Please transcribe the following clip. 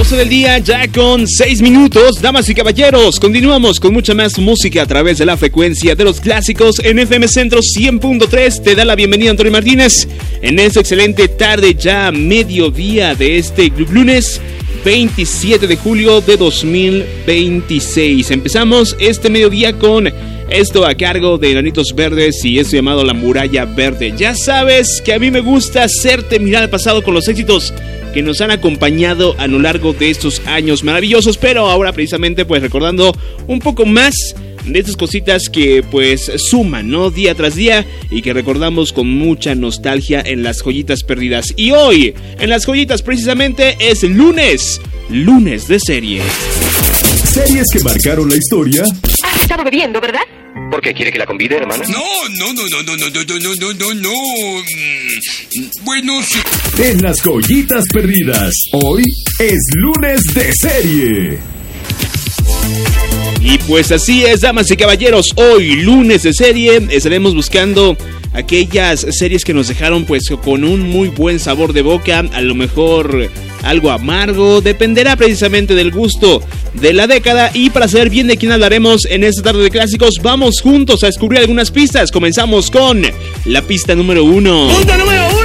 12 del día, ya con 6 minutos. Damas y caballeros, continuamos con mucha más música a través de la frecuencia de los clásicos en FM Centro 100.3. Te da la bienvenida Antonio Martínez en esta excelente tarde, ya mediodía de este lunes 27 de julio de 2026. Empezamos este mediodía con esto a cargo de Enanitos Verdes y esto llamado La Muralla Verde. Ya sabes que a mí me gusta hacerte mirar al pasado con los éxitos que nos han acompañado a lo largo de estos años maravillosos, pero ahora precisamente pues recordando un poco más de estas cositas que pues suman, ¿no? Día tras día y que recordamos con mucha nostalgia en las joyitas perdidas. Y hoy, en las joyitas precisamente es lunes de serie. Series que marcaron la historia. Has estado bebiendo, ¿verdad? ¿Por qué quiere que la convide, hermana? No. Bueno, sí. En las joyitas perdidas. Hoy es lunes de serie. Y pues así es, damas y caballeros, hoy lunes de serie estaremos buscando aquellas series que nos dejaron pues con un muy buen sabor de boca, a lo mejor algo amargo, dependerá precisamente del gusto de la década. Y para saber bien de quién hablaremos en esta tarde de clásicos, vamos juntos a descubrir algunas pistas. Comenzamos con la pista número 1. ¡Punto número 1!